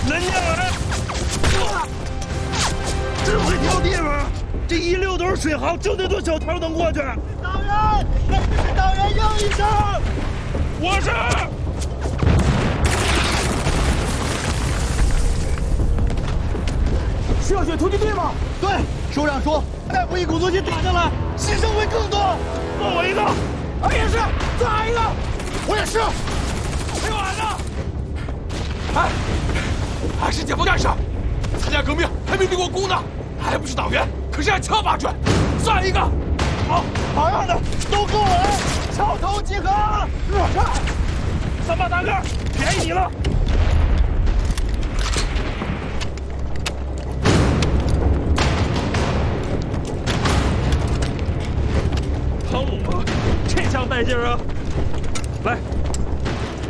人家来，这会挑地方，这一溜都是水壕，就那座小桥能过去。 党员，党员应一声。 我是。 是要选突击队吗？对，首长说再不一鼓作气打下来，牺牲会更多。 送我一个， 我也是，再来一个，我也是。 还有俺呢。 哎，俺是解放战士，参加革命还没立过功呢，还不是党员，可是俺枪法准。算一个， 好，好样的， 都跟我来，敲头集合。 3把大个，便宜你了。疼吗？这枪带劲啊！来，